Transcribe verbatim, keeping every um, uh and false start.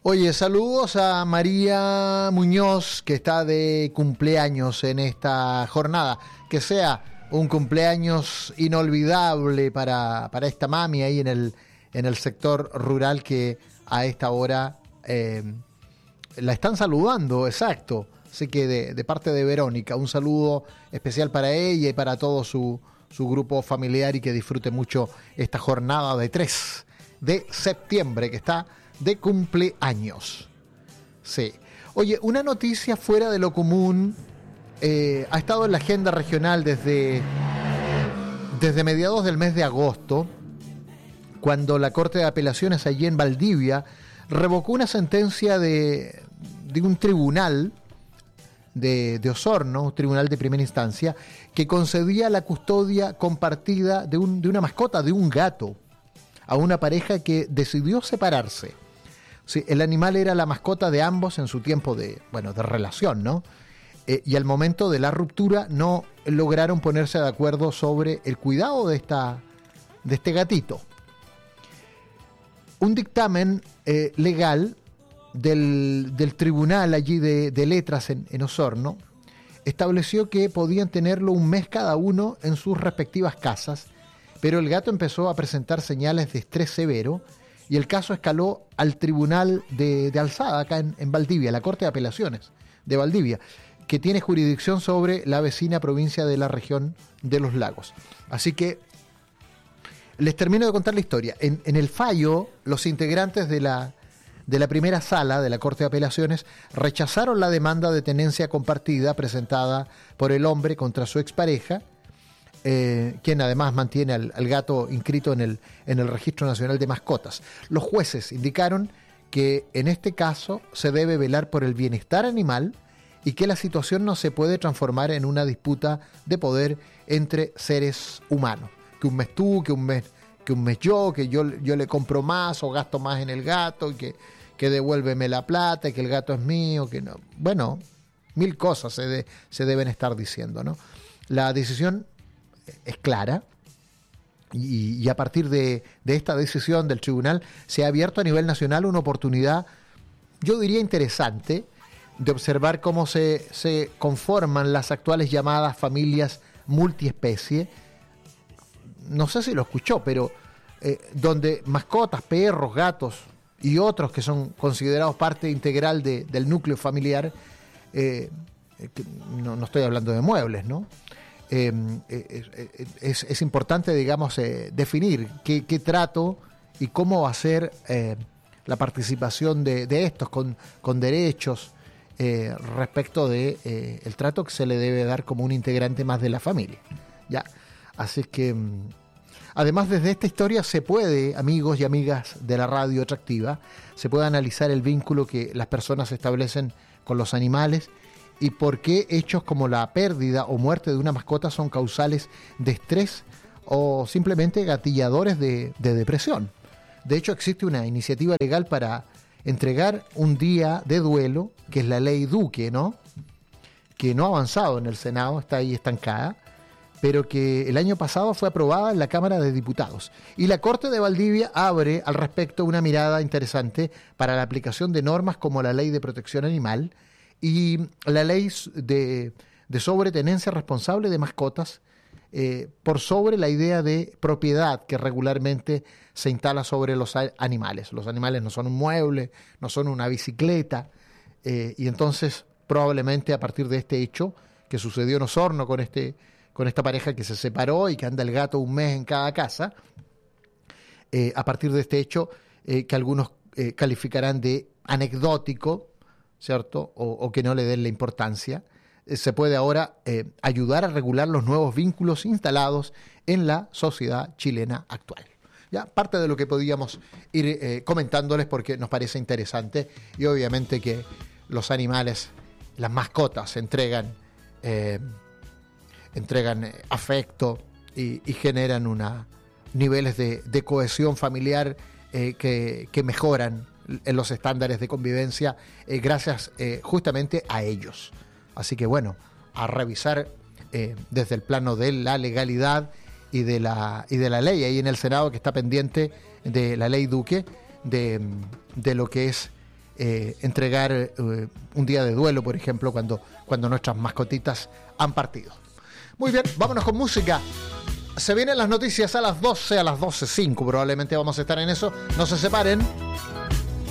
Oye, saludos a María Muñoz, que está de cumpleaños en esta jornada. Que sea un cumpleaños inolvidable para, para esta mami ahí en el, en el sector rural que a esta hora eh, la están saludando, exacto. Así que de, de parte de Verónica, un saludo especial para ella y para todo su, su grupo familiar y que disfrute mucho esta jornada de tres de septiembre que está de cumpleaños. Sí. Oye, una noticia fuera de lo común eh, ha estado en la agenda regional desde, desde mediados del mes de agosto, cuando la Corte de Apelaciones allí en Valdivia revocó una sentencia de, de un tribunal de, de Osorno, un tribunal de primera instancia, que concedía la custodia compartida de, un, de una mascota, de un gato, a una pareja que decidió separarse. Sí, el animal era la mascota de ambos en su tiempo de, bueno, de relación, ¿no? Eh, y al momento de la ruptura no lograron ponerse de acuerdo sobre el cuidado de, esta, de este gatito. Un dictamen eh, legal del, del tribunal allí de, de letras en, en Osorno estableció que podían tenerlo un mes cada uno en sus respectivas casas, pero el gato empezó a presentar señales de estrés severo y el caso escaló al tribunal de, de alzada acá en, en Valdivia, la Corte de Apelaciones de Valdivia, que tiene jurisdicción sobre la vecina provincia de la región de los Lagos. Así que les termino de contar la historia. En, en el fallo, los integrantes de la, de la primera sala de la Corte de Apelaciones rechazaron la demanda de tenencia compartida presentada por el hombre contra su expareja, Eh, quien además mantiene al, al gato inscrito en el, en el Registro Nacional de Mascotas. Los jueces indicaron que en este caso se debe velar por el bienestar animal y que la situación no se puede transformar en una disputa de poder entre seres humanos. Que un mes tú, que un mes, que un mes yo, que yo, yo le compro más o gasto más en el gato, y que, que devuélveme la plata, y que el gato es mío, que no. Bueno, mil cosas se, de, se deben estar diciendo, ¿no? La decisión es clara y, y a partir de, de esta decisión del tribunal se ha abierto a nivel nacional una oportunidad, yo diría interesante, de observar cómo se, se conforman las actuales llamadas familias multiespecie. No sé si lo escuchó, pero eh, donde mascotas, perros, gatos y otros que son considerados parte integral de, del núcleo familiar, eh, que no, no estoy hablando de muebles, ¿no? Eh, eh, es, es importante, digamos, eh, definir qué, qué trato y cómo va a ser eh, la participación de, de estos con, con derechos eh, respecto de eh, el trato que se le debe dar como un integrante más de la familia. Ya, así que además desde esta historia se puede, amigos y amigas de la radio atractiva, se puede analizar el vínculo que las personas establecen con los animales y por qué hechos como la pérdida o muerte de una mascota son causales de estrés o simplemente gatilladores de, de depresión. De hecho, existe una iniciativa legal para entregar un día de duelo, que es la ley Duque, ¿no? Que no ha avanzado en el Senado, está ahí estancada, pero que el año pasado fue aprobada en la Cámara de Diputados. Y la Corte de Valdivia abre al respecto una mirada interesante para la aplicación de normas como la Ley de Protección Animal y la ley de, de sobretenencia responsable de mascotas, eh, por sobre la idea de propiedad que regularmente se instala sobre los animales. Los animales no son un mueble, no son una bicicleta, eh, y entonces probablemente a partir de este hecho que sucedió en Osorno con, este, con esta pareja que se separó y que anda el gato un mes en cada casa, eh, a partir de este hecho eh, que algunos eh, calificarán de anecdótico, ¿cierto? O, o que no le den la importancia, eh, se puede ahora eh, ayudar a regular los nuevos vínculos instalados en la sociedad chilena actual. Ya, parte de lo que podíamos ir eh, comentándoles porque nos parece interesante y obviamente que los animales, las mascotas entregan, eh, entregan afecto y, y generan una, niveles de, de cohesión familiar eh, que, que mejoran en los estándares de convivencia eh, gracias eh, justamente a ellos. Así que bueno, a revisar eh, desde el plano de la legalidad y de la y de la ley ahí en el Senado, que está pendiente de la ley Duque, de, de lo que es eh, entregar eh, un día de duelo, por ejemplo, cuando, cuando nuestras mascotitas han partido. Muy bien, vámonos con música. Se vienen las noticias a las doce, a las doce cinco probablemente vamos a estar en eso. No se separen.